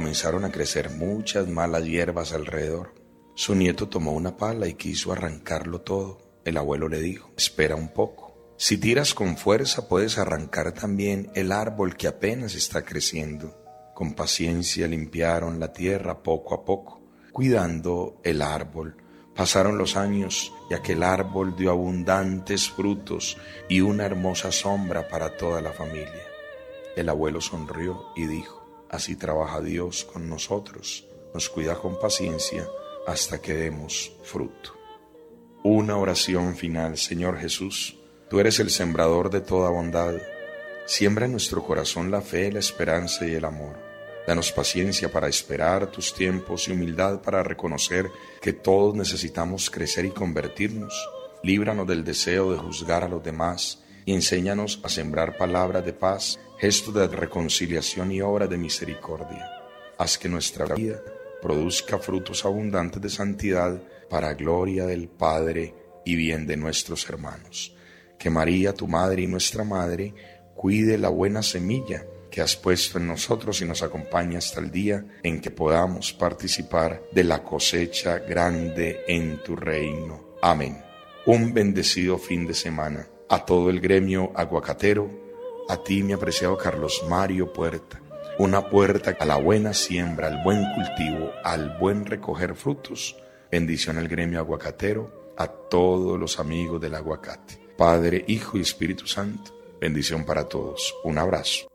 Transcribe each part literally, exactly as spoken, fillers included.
comenzaron a crecer muchas malas hierbas alrededor. Su nieto tomó una pala y quiso arrancarlo todo. El abuelo le dijo: espera un poco. Si tiras con fuerza puedes arrancar también el árbol que apenas está creciendo. Con paciencia limpiaron la tierra poco a poco, cuidando el árbol. Pasaron los años y aquel árbol dio abundantes frutos y una hermosa sombra para toda la familia. El abuelo sonrió y dijo: así trabaja Dios con nosotros, nos cuida con paciencia hasta que demos fruto. Una oración final. Señor Jesús, tú eres el sembrador de toda bondad. Siembra en nuestro corazón la fe, la esperanza y el amor. Danos paciencia para esperar tus tiempos y humildad para reconocer que todos necesitamos crecer y convertirnos. Líbranos del deseo de juzgar a los demás y enséñanos a sembrar palabras de paz, gestos de reconciliación y obras de misericordia. Haz que nuestra vida produzca frutos abundantes de santidad para gloria del Padre y bien de nuestros hermanos. Que María, tu Madre y nuestra Madre, cuide la buena semilla que has puesto en nosotros y nos acompaña hasta el día en que podamos participar de la cosecha grande en tu reino. Amén. Un bendecido fin de semana. A todo el gremio aguacatero, a ti, mi apreciado Carlos Mario Puerta, una puerta a la buena siembra, al buen cultivo, al buen recoger frutos. Bendición al gremio aguacatero, a todos los amigos del aguacate. Padre, Hijo y Espíritu Santo, bendición para todos. Un abrazo.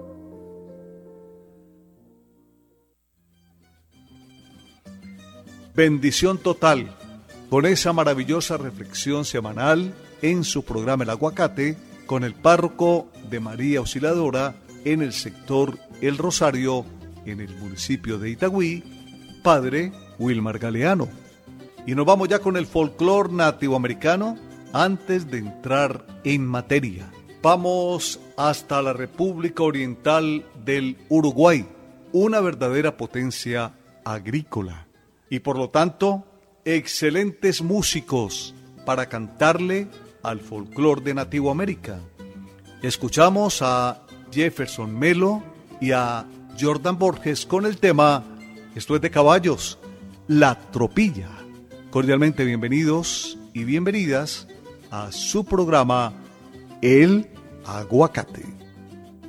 Bendición total, con esa maravillosa reflexión semanal en su programa El Aguacate, con el párroco de María Auxiliadora en el sector El Rosario, en el municipio de Itagüí, Padre Wilmar Galeano. Y nos vamos ya con el folclore nativoamericano antes de entrar en materia. Vamos hasta la República Oriental del Uruguay, una verdadera potencia agrícola. Y por lo tanto, excelentes músicos para cantarle al folclore de Nativoamérica. Escuchamos a Jefferson Melo y a Jordan Borges con el tema, esto es de caballos, La Tropilla. Cordialmente bienvenidos y bienvenidas a su programa El Aguacate.